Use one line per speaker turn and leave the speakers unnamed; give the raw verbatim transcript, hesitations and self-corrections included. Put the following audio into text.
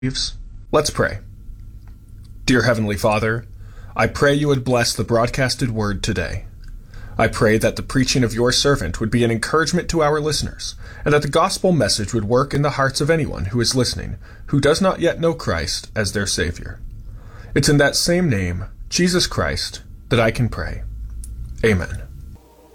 Let's pray. Dear Heavenly Father, I pray you would bless the broadcasted word today. I pray that the preaching of your servant would be an encouragement to our listeners, and that the gospel message would work in the hearts of anyone who is listening who does not yet know Christ as their Savior. It's in that same name, Jesus Christ, that I can pray. Amen.